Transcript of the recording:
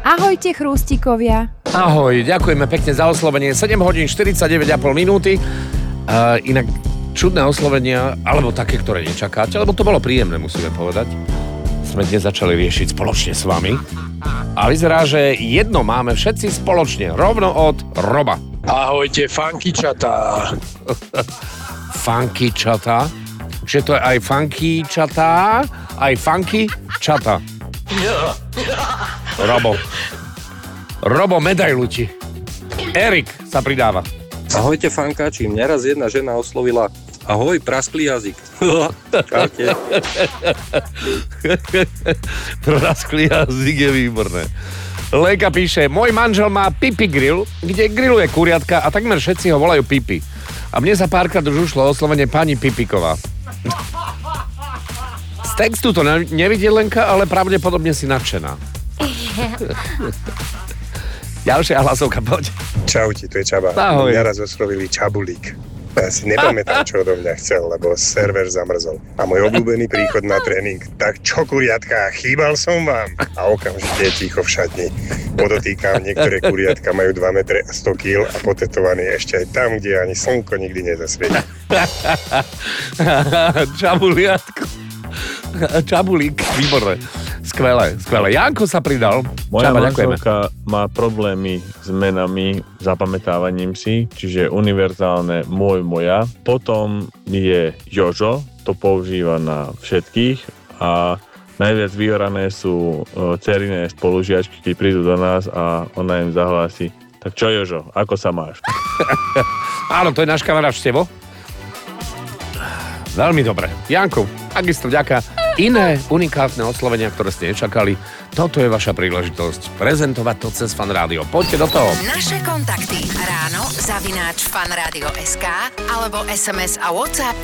Ahojte, chrústikovia. Ahoj, ďakujeme pekne za oslovenie. 7 hodín 49,5 minúty. Inak čudné oslovenia, alebo také, ktoré nečakáte, lebo to bolo príjemné, musíme povedať. Sme dnes začali riešiť spoločne s vami. A vyzerá, že jedno máme všetci spoločne, rovno od Roba. Ahojte, funkyčatá. Funkyčatá? Čiže to je aj funkyčatá, aj funky čata. Robo, medailu ti. Erik sa pridáva. Ahojte, fankáči. Mňa raz jedna žena oslovila: ahoj, prasklý jazyk. Čaute. Prasklý jazyk je výborné. Lejka píše: môj manžel má pipi grill, kde grilluje kuriatka a takmer všetci ho volajú pipi. A mne sa párkrát už ušlo oslovenie pani Pipiková. Z textu to nevidie Lenka, ale pravdepodobne si nadšená. Ďalšia hlasovka, poď. Čauti, tu je Čaba. Ahoj. Mňa raz oslovili Čabulík. Ja si nepamätám, čo odo mňa chcel, lebo server zamrzol. A môj obľúbený príchod na tréning: tak čo, kuriatka, chýbal som vám? A okamžite je ticho v šatni. Podotýkam, niektoré kuriatka majú 2 metre a 100 kg a potetovaný ešte aj tam, kde ani slnko nikdy nezasvieti. Čabulík, výborné. Skvelé. Janko sa pridal. Moja Čaba, manželka má problémy s menami, zapamätávaním si, čiže univerzálne moja. Potom je Jožo, to používa na všetkých a najviac vyhorané sú dceriné spolužiačky, keď prídu do nás a ona im zahlási: tak čo, Jožo, ako sa máš? Áno, to je náš kamarát Števo. Veľmi dobre. Janko, takisto vďaka. Iné unikátne oslovenia, ktoré ste nečakali, toto je vaša príležitosť prezentovať to cez Fan Rádio. Poďte do toho. Naše kontakty ráno @fanradio.sk alebo SMS a WhatsApp